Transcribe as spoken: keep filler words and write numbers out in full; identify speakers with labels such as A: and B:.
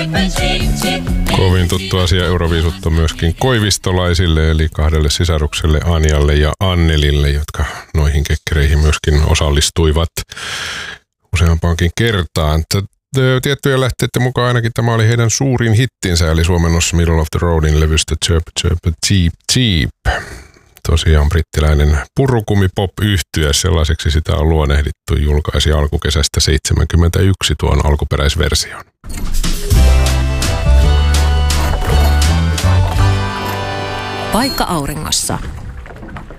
A: Kovin tuttu asia Euroviisut myöskin koivistolaisille, eli kahdelle sisarukselle Anjalle ja Annelille, jotka noihin kekkereihin myöskin osallistuivat useampaankin kertaan. Tiettyjä lähteiden mukaan ainakin tämä oli heidän suurin hittinsä, eli suomennossa Middle of the Roadin levystä Chirp Chirp Cheap Cheap. Tosiaan brittiläinen purukumi-pop-yhtye, sellaiseksi sitä on luonehdittu, julkaisi alkukesästä seitsemänkymmentäyksi tuon alkuperäisversion.
B: Paikka auringossa.